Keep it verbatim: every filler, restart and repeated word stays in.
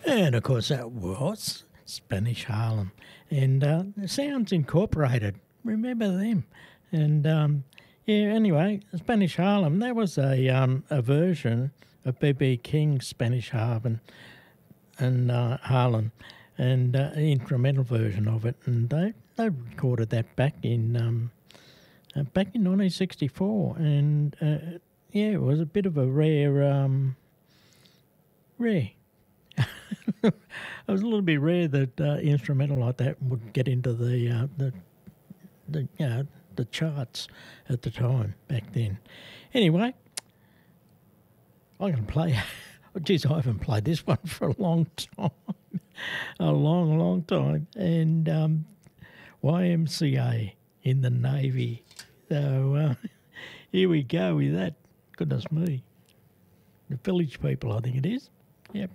And of course, that was Spanish Harlem. And uh, the Sounds Incorporated, remember them? And um, yeah, anyway, Spanish Harlem, that was a um, a version of B B King's Spanish Harlem and uh, Harlem, and uh, an instrumental version of it. And they, they recorded that back in um, uh, back in nineteen sixty-four. And uh, yeah, it was a bit of a rare, um, rare. It was a little bit rare that uh, instrumental like that would get into the uh, the the you know, the charts at the time back then. Anyway, I'm going to play. Oh, geez, I haven't played this one for a long time, a long, long time. And um, Y M C A in the Navy. So uh, here we go with that. Goodness me, the Village People, I think it is. Yep.